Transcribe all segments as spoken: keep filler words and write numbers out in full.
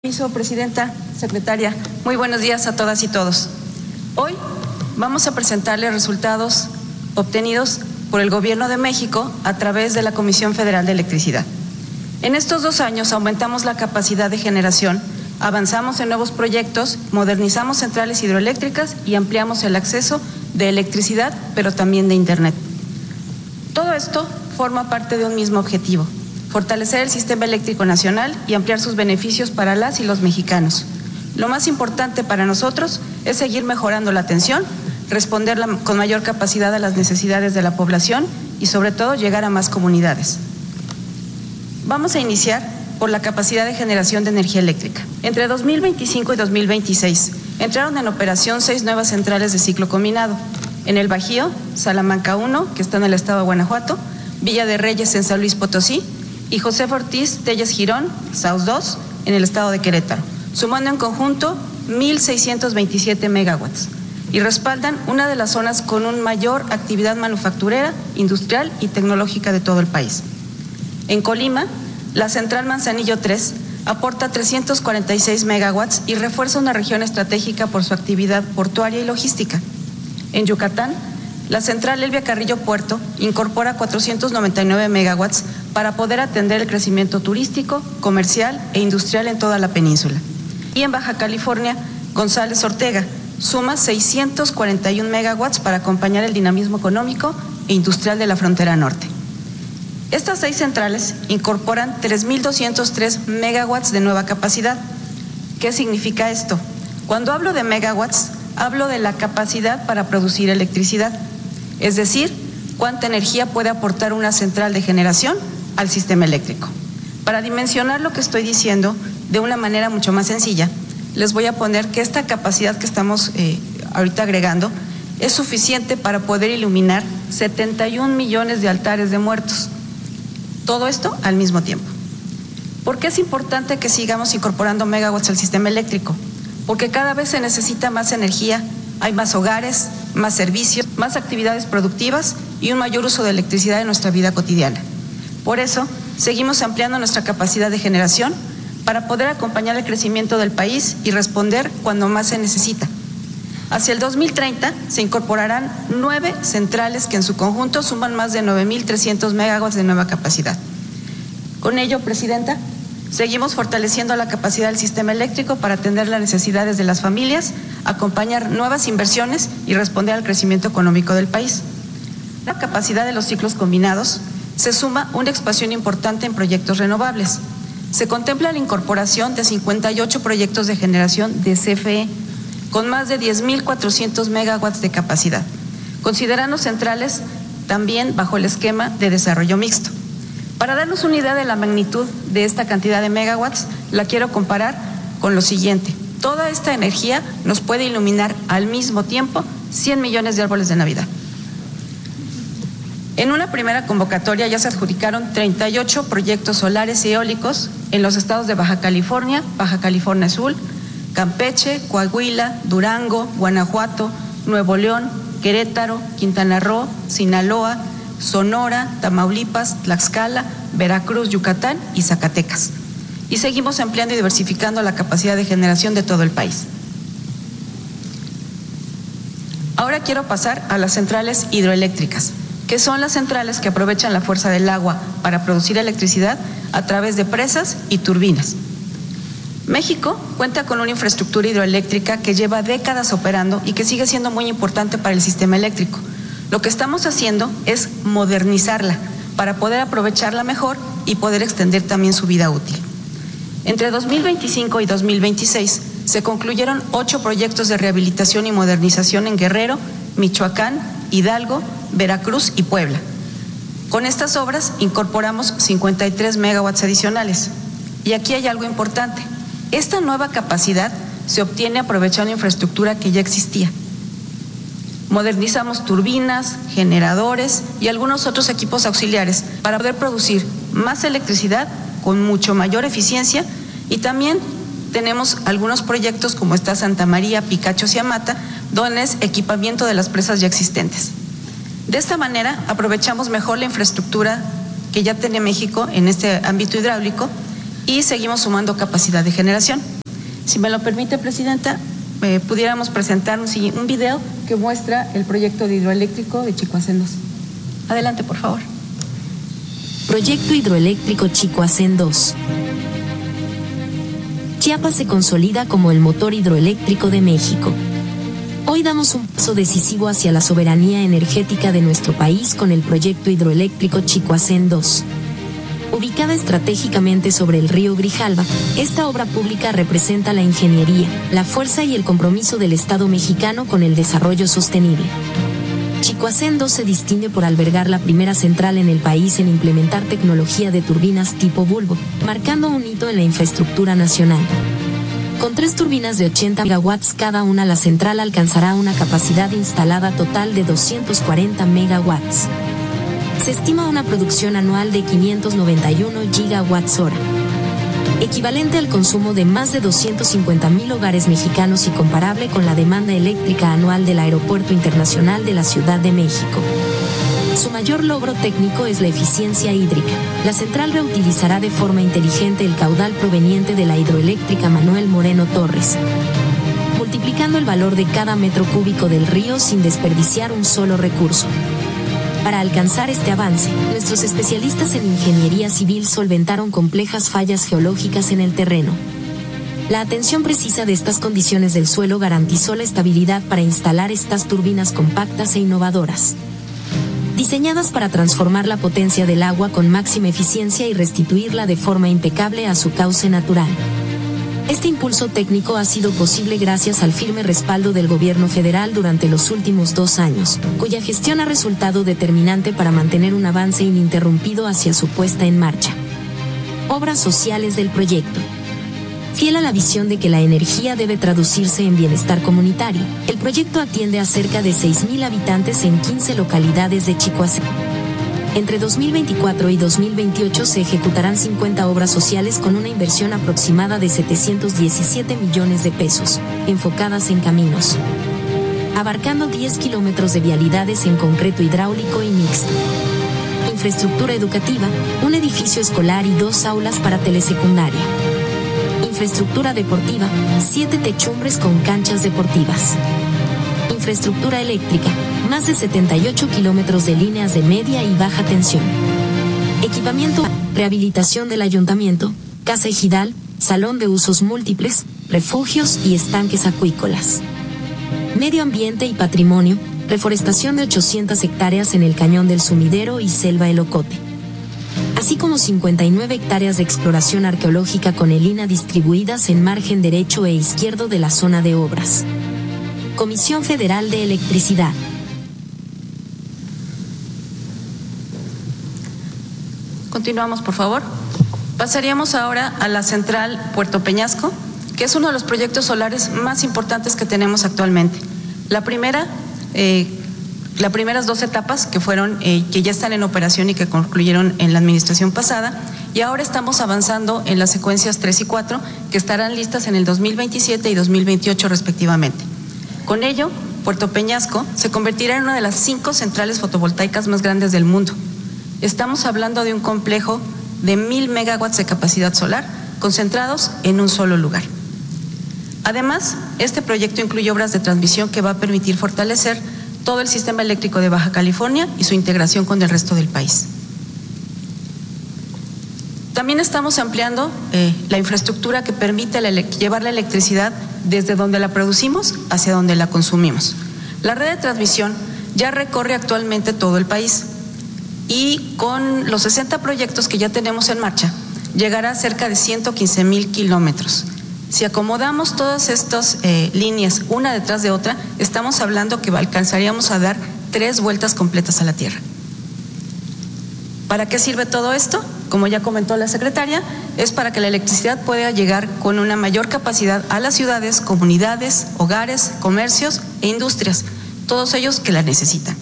Permiso, presidenta, secretaria, muy buenos días a todas y todos. Hoy vamos a presentarles resultados obtenidos por el Gobierno de México a través de la Comisión Federal de Electricidad. En estos dos años aumentamos la capacidad de generación, avanzamos en nuevos proyectos, modernizamos centrales hidroeléctricas y ampliamos el acceso de electricidad, pero también de Internet. Todo esto forma parte de un mismo objetivo: fortalecer el sistema eléctrico nacional y ampliar sus beneficios para las y los mexicanos. Lo más importante para nosotros es seguir mejorando la atención, responder la, con mayor capacidad a las necesidades de la población y sobre todo llegar a más comunidades. Vamos a iniciar por la capacidad de generación de energía eléctrica. Entre dos mil veinticinco y dos mil veintiséis entraron en operación seis nuevas centrales de ciclo combinado. En el Bajío, Salamanca uno, que está en el estado de Guanajuato, Villa de Reyes en San Luis Potosí, y José Ortiz Telles Girón, Saus dos, en el estado de Querétaro, sumando en conjunto mil seiscientos veintisiete megawatts y respaldan una de las zonas con una mayor actividad manufacturera, industrial y tecnológica de todo el país. En Colima, la central Manzanillo tres aporta trescientos cuarenta y seis megawatts y refuerza una región estratégica por su actividad portuaria y logística. En Yucatán, la central Elvia Carrillo Puerto incorpora cuatrocientos noventa y nueve megawatts para poder atender el crecimiento turístico, comercial e industrial en toda la península. Y en Baja California, González Ortega suma seiscientos cuarenta y un megawatts para acompañar el dinamismo económico e industrial de la frontera norte. Estas seis centrales incorporan tres mil doscientos tres megawatts de nueva capacidad. ¿Qué significa esto? Cuando hablo de megawatts, hablo de la capacidad para producir electricidad. Es decir, cuánta energía puede aportar una central de generación al sistema eléctrico. Para dimensionar lo que estoy diciendo de una manera mucho más sencilla, les voy a poner que esta capacidad que estamos eh, ahorita agregando es suficiente para poder iluminar setenta y un millones de altares de muertos. Todo esto al mismo tiempo. ¿Por qué es importante que sigamos incorporando megawatts al sistema eléctrico? Porque cada vez se necesita más energía, hay más hogares, más servicios, más actividades productivas y un mayor uso de electricidad en nuestra vida cotidiana. Por eso, seguimos ampliando nuestra capacidad de generación para poder acompañar el crecimiento del país y responder cuando más se necesita. Hacia el dos mil treinta se incorporarán nueve centrales que en su conjunto suman más de nueve mil trescientos megawatts de nueva capacidad. Con ello, Presidenta, seguimos fortaleciendo la capacidad del sistema eléctrico para atender las necesidades de las familias, acompañar nuevas inversiones y responder al crecimiento económico del país. La capacidad de los ciclos combinados se suma una expansión importante en proyectos renovables. Se contempla la incorporación de cincuenta y ocho proyectos de generación de C F E con más de diez mil cuatrocientos megawatts de capacidad, considerando centrales también bajo el esquema de desarrollo mixto. Para darnos una idea de la magnitud de esta cantidad de megawatts, la quiero comparar con lo siguiente. Toda esta energía nos puede iluminar al mismo tiempo cien millones de árboles de Navidad. En una primera convocatoria ya se adjudicaron treinta y ocho proyectos solares y eólicos en los estados de Baja California, Baja California Sur, Campeche, Coahuila, Durango, Guanajuato, Nuevo León, Querétaro, Quintana Roo, Sinaloa, Sonora, Tamaulipas, Tlaxcala, Veracruz, Yucatán y Zacatecas. Y seguimos ampliando y diversificando la capacidad de generación de todo el país. Ahora quiero pasar a las centrales hidroeléctricas, que son las centrales que aprovechan la fuerza del agua para producir electricidad a través de presas y turbinas. México cuenta con una infraestructura hidroeléctrica que lleva décadas operando y que sigue siendo muy importante para el sistema eléctrico. Lo que estamos haciendo es modernizarla para poder aprovecharla mejor y poder extender también su vida útil. Entre dos mil veinticinco y dos mil veintiséis se concluyeron ocho proyectos de rehabilitación y modernización en Guerrero, Michoacán, Hidalgo, Veracruz y Puebla. Con estas obras incorporamos cincuenta y tres megawatts adicionales. Y aquí hay algo importante. Esta nueva capacidad se obtiene aprovechando infraestructura que ya existía. Modernizamos turbinas, generadores y algunos otros equipos auxiliares para poder producir más electricidad con mucho mayor eficiencia, y también tenemos algunos proyectos como está Santa María, Picachos y Amata, donde es equipamiento de las presas ya existentes. De esta manera aprovechamos mejor la infraestructura que ya tiene México en este ámbito hidráulico y seguimos sumando capacidad de generación. Si me lo permite, Presidenta, eh, pudiéramos presentar un, un video que muestra el proyecto de hidroeléctrico de Chicoacén dos. Adelante, por favor. Proyecto hidroeléctrico Chicoacén dos. Chiapas se consolida como el motor hidroeléctrico de México. Hoy damos un paso decisivo hacia la soberanía energética de nuestro país con el proyecto hidroeléctrico Chicoacén dos. Ubicada estratégicamente sobre el río Grijalva, esta obra pública representa la ingeniería, la fuerza y el compromiso del Estado mexicano con el desarrollo sostenible. Chicoacén dos se distingue por albergar la primera central en el país en implementar tecnología de turbinas tipo bulbo, marcando un hito en la infraestructura nacional. Con tres turbinas de ochenta megawatts cada una, la central alcanzará una capacidad instalada total de doscientos cuarenta megawatts. Se estima una producción anual de quinientos noventa y uno gigawatts hora, equivalente al consumo de más de doscientos cincuenta mil hogares mexicanos y comparable con la demanda eléctrica anual del Aeropuerto Internacional de la Ciudad de México. Su mayor logro técnico es la eficiencia hídrica. La central reutilizará de forma inteligente el caudal proveniente de la hidroeléctrica Manuel Moreno Torres, multiplicando el valor de cada metro cúbico del río sin desperdiciar un solo recurso. Para alcanzar este avance, nuestros especialistas en ingeniería civil solventaron complejas fallas geológicas en el terreno. La atención precisa de estas condiciones del suelo garantizó la estabilidad para instalar estas turbinas compactas e innovadoras, diseñadas para transformar la potencia del agua con máxima eficiencia y restituirla de forma impecable a su cauce natural. Este impulso técnico ha sido posible gracias al firme respaldo del gobierno federal durante los últimos dos años, cuya gestión ha resultado determinante para mantener un avance ininterrumpido hacia su puesta en marcha. Obras sociales del proyecto. Fiel a la visión de que la energía debe traducirse en bienestar comunitario, el proyecto atiende a cerca de seis mil habitantes en quince localidades de Chicoacén. Entre dos mil veinticuatro y dos mil veintiocho se ejecutarán cincuenta obras sociales con una inversión aproximada de setecientos diecisiete millones de pesos, enfocadas en caminos, abarcando diez kilómetros de vialidades en concreto hidráulico y mixto. Infraestructura educativa, un edificio escolar y dos aulas para telesecundaria. Infraestructura deportiva, siete techumbres con canchas deportivas. Infraestructura eléctrica, más de setenta y ocho kilómetros de líneas de media y baja tensión. Equipamiento, rehabilitación del ayuntamiento, casa ejidal, salón de usos múltiples, refugios y estanques acuícolas. Medio ambiente y patrimonio, reforestación de ochocientas hectáreas en el Cañón del Sumidero y Selva El Ocote, así como cincuenta y nueve hectáreas de exploración arqueológica con elina distribuidas en margen derecho e izquierdo de la zona de obras. Comisión Federal de Electricidad. Continuamos, por favor. Pasaríamos ahora a la central Puerto Peñasco, que es uno de los proyectos solares más importantes que tenemos actualmente. La primera, eh, las primeras dos etapas que fueron, eh, que ya están en operación y que concluyeron en la administración pasada, y ahora estamos avanzando en las secuencias tres y cuatro, que estarán listas en el dos mil veintisiete y dos mil veintiocho respectivamente. Con ello, Puerto Peñasco se convertirá en una de las cinco centrales fotovoltaicas más grandes del mundo. Estamos hablando de un complejo de mil megawatts de capacidad solar concentrados en un solo lugar. Además, este proyecto incluye obras de transmisión que va a permitir fortalecer todo el sistema eléctrico de Baja California y su integración con el resto del país. También estamos ampliando eh, la infraestructura que permite la, llevar la electricidad desde donde la producimos hacia donde la consumimos. La red de transmisión ya recorre actualmente todo el país y con los sesenta proyectos que ya tenemos en marcha, llegará a cerca de ciento quince mil kilómetros. Si acomodamos todas estas eh, líneas una detrás de otra, estamos hablando que alcanzaríamos a dar tres vueltas completas a la Tierra. ¿Para qué sirve todo esto? Como ya comentó la secretaria, es para que la electricidad pueda llegar con una mayor capacidad a las ciudades, comunidades, hogares, comercios e industrias, todos ellos que la necesitan.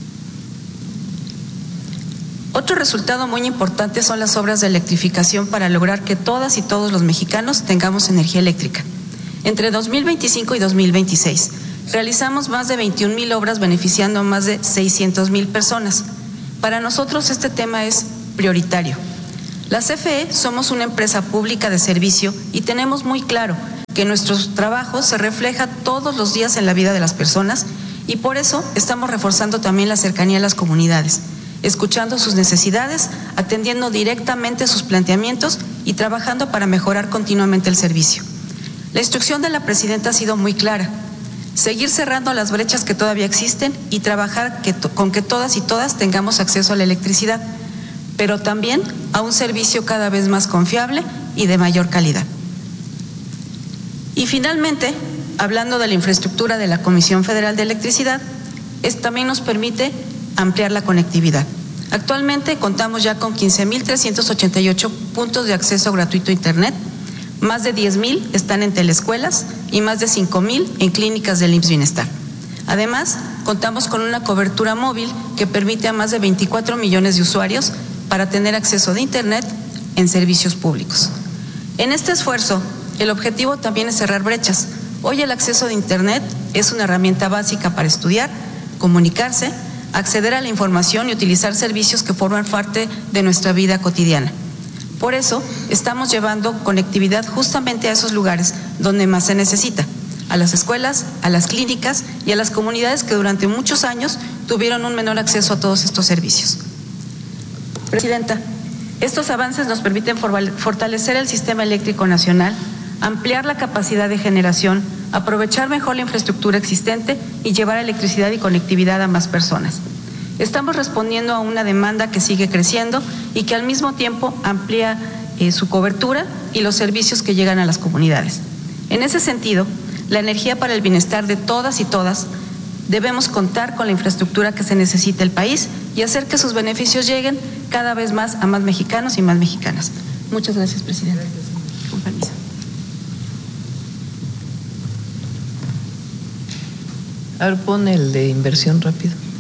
Otro resultado muy importante son las obras de electrificación para lograr que todas y todos los mexicanos tengamos energía eléctrica. Entre dos mil veinticinco y dos mil veintiséis, realizamos más de veintiún mil obras beneficiando a más de seiscientas mil personas. Para nosotros este tema es prioritario. La C F E somos una empresa pública de servicio y tenemos muy claro que nuestro trabajo se refleja todos los días en la vida de las personas y por eso estamos reforzando también la cercanía a las comunidades, escuchando sus necesidades, atendiendo directamente sus planteamientos y trabajando para mejorar continuamente el servicio. La instrucción de la presidenta ha sido muy clara: seguir cerrando las brechas que todavía existen y trabajar que con que todas y todas tengamos acceso a la electricidad, pero también a un servicio cada vez más confiable y de mayor calidad. Y finalmente, hablando de la infraestructura de la Comisión Federal de Electricidad, esto también nos permite ampliar la conectividad. Actualmente contamos ya con quince mil trescientos ochenta y ocho puntos de acceso gratuito a Internet, más de diez mil están en teleescuelas y más de cinco mil en clínicas del I M S S Bienestar. Además, contamos con una cobertura móvil que permite a más de veinticuatro millones de usuarios para tener acceso de Internet en servicios públicos. En este esfuerzo, el objetivo también es cerrar brechas. Hoy el acceso de Internet es una herramienta básica para estudiar, comunicarse, acceder a la información y utilizar servicios que forman parte de nuestra vida cotidiana. Por eso, estamos llevando conectividad justamente a esos lugares donde más se necesita, a las escuelas, a las clínicas y a las comunidades que durante muchos años tuvieron un menor acceso a todos estos servicios. Presidenta, estos avances nos permiten fortalecer el sistema eléctrico nacional, ampliar la capacidad de generación, aprovechar mejor la infraestructura existente y llevar electricidad y conectividad a más personas. Estamos respondiendo a una demanda que sigue creciendo y que al mismo tiempo amplía eh, su cobertura y los servicios que llegan a las comunidades. En ese sentido, la energía para el bienestar de todas y todas, debemos contar con la infraestructura que se necesita el país y hacer que sus beneficios lleguen cada vez más a más mexicanos y más mexicanas. Muchas gracias, presidente. Con permiso. A ver, pon el de inversión rápido.